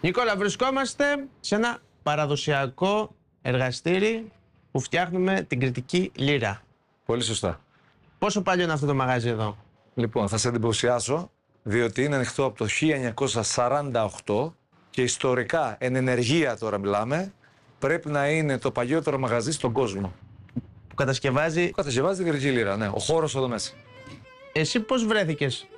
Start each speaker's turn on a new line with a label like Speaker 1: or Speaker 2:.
Speaker 1: Νικόλα, βρισκόμαστε σε ένα παραδοσιακό εργαστήρι που φτιάχνουμε την κρητική λύρα.
Speaker 2: Πολύ σωστά.
Speaker 1: Πόσο παλιό είναι αυτό το μαγάζι εδώ?
Speaker 2: Λοιπόν, θα σε εντυπωσιάσω, διότι είναι ανοιχτό από το 1948 και ιστορικά, εν ενεργεία τώρα μιλάμε, πρέπει να είναι το παλιότερο μαγαζί στον κόσμο.
Speaker 1: Που κατασκευάζει.
Speaker 2: Κατασκευάζει την κρητική λύρα, ναι. Ο χώρος εδώ μέσα.
Speaker 1: Εσύ πώς βρέθηκες